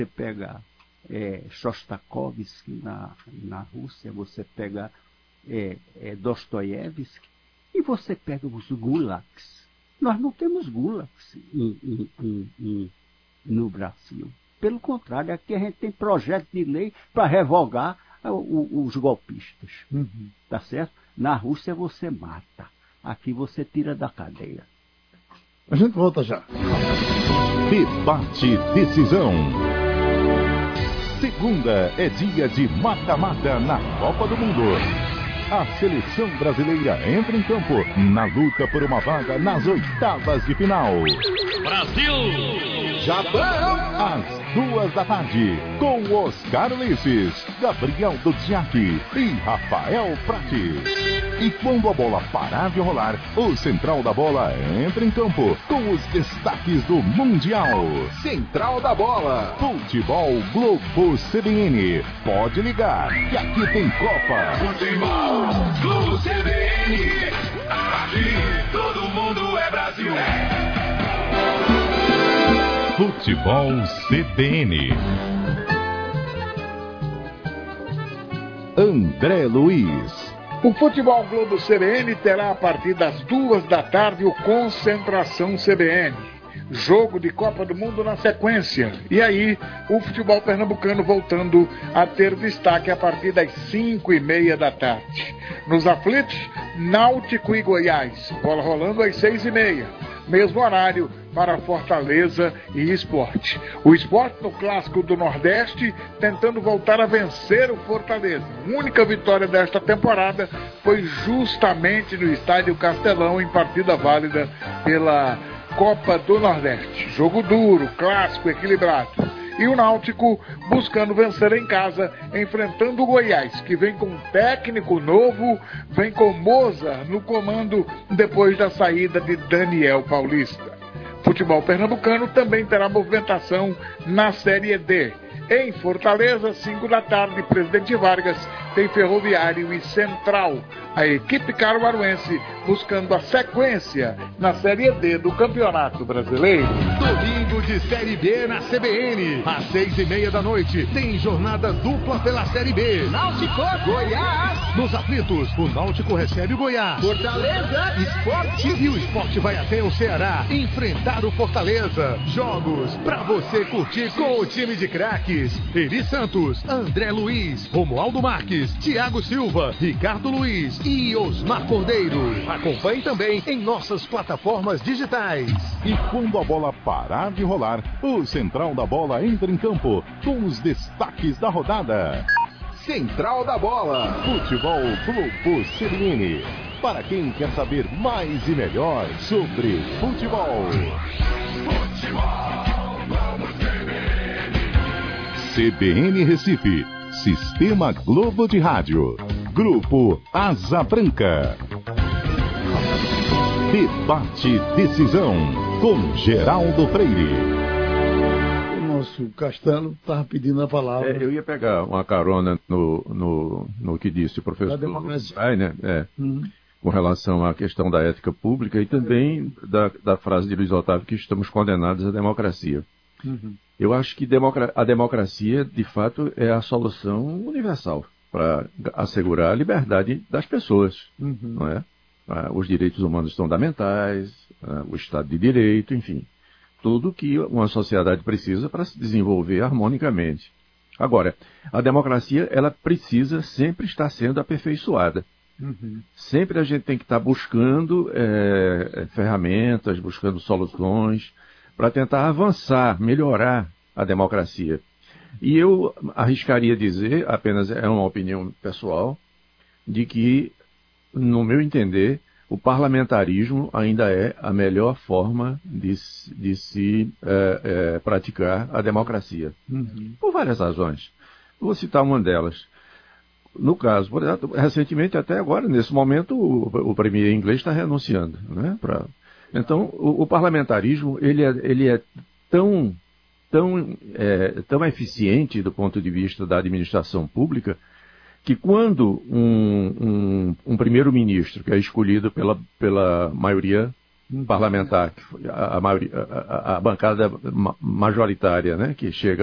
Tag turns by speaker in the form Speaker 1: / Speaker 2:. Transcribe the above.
Speaker 1: pega Shostakovich na Rússia, você pega Dostoiévski e você pega os gulags. Nós não temos gulags no Brasil. Pelo contrário, aqui a gente tem projeto de lei para revogar os golpistas. Tá certo? Na Rússia você mata. Aqui você tira da cadeia.
Speaker 2: A gente volta já.
Speaker 3: Debate Decisão. Segunda é dia de mata-mata na Copa do Mundo. A seleção brasileira entra em campo na luta por uma vaga nas oitavas de final.
Speaker 4: Brasil!
Speaker 3: Japão! Às 14h, com Oscar Ulisses, Gabriel Dudziak e Rafael Prati. E quando a bola parar de rolar, o Central da Bola entra em campo com os destaques do Mundial. Central da Bola, Futebol Globo CBN. Pode ligar, que aqui tem Copa.
Speaker 4: Futebol Globo CBN. Aqui todo mundo é Brasil.
Speaker 3: Futebol CBN. André Luiz.
Speaker 2: O Futebol Globo CBN terá a partir das 14h o Concentração CBN. Jogo de Copa do Mundo na sequência. E aí, o futebol pernambucano voltando a ter destaque a partir das 5h30. Nos aflitos, Náutico e Goiás. Bola rolando às 6h30. Mesmo horário para Fortaleza e Sport. O Sport no Clássico do Nordeste tentando voltar a vencer o Fortaleza. A única vitória desta temporada foi justamente no Estádio Castelão em partida válida pela Copa do Nordeste. Jogo duro, clássico, equilibrado. E o Náutico buscando vencer em casa, enfrentando o Goiás, que vem com um técnico novo, vem com Moza no comando depois da saída de Daniel Paulista. Futebol pernambucano também terá movimentação na Série D. Em Fortaleza, 5h, Presidente Vargas, tem Ferroviário e Central. A equipe caruaruense buscando a sequência na Série D do Campeonato Brasileiro.
Speaker 5: Domingo de Série B na CBN. Às 6h30 tem jornada dupla pela Série B.
Speaker 4: Náutico, Goiás.
Speaker 5: Nos aflitos, o Náutico recebe o Goiás.
Speaker 4: Fortaleza, Sport.
Speaker 5: E o Sport vai até o Ceará enfrentar o Fortaleza. Jogos pra você curtir com o time de craques. Eli Santos, André Luiz, Romualdo Marques, Thiago Silva, Ricardo Luiz e Osmar Cordeiro. Acompanhe também em nossas plataformas digitais.
Speaker 3: E quando a bola parar de rolar, o Central da Bola entra em campo com os destaques da rodada. Central da Bola, Futebol Globo CBN. Para quem quer saber mais e melhor sobre futebol. CBN Recife, Sistema Globo de Rádio, Grupo Asa Branca. Debate Decisão, com Geraldo Freire.
Speaker 2: O nosso Castelo estava pedindo a palavra.
Speaker 6: Eu ia pegar uma carona no que disse o professor Steiner, com relação à questão da ética pública e também da frase de Luiz Otávio que estamos condenados à democracia. Eu acho que a democracia, de fato, é a solução universal para assegurar a liberdade das pessoas, não é? Os direitos humanos fundamentais, o Estado de Direito, enfim, tudo que uma sociedade precisa para se desenvolver harmonicamente. Agora, a democracia, ela precisa sempre estar sendo aperfeiçoada. Sempre a gente tem que estar buscando ferramentas, buscando soluções, para tentar avançar, melhorar a democracia. E eu arriscaria dizer, apenas é uma opinião pessoal, de que, no meu entender, o parlamentarismo ainda é a melhor forma de se praticar a democracia. Por várias razões. Vou citar uma delas. No caso, por exemplo, recentemente, até agora, nesse momento, o premier inglês está renunciando, né, Então, o parlamentarismo ele é tão eficiente do ponto de vista da administração pública que quando um primeiro-ministro que é escolhido pela maioria parlamentar, a bancada majoritária, né, que chega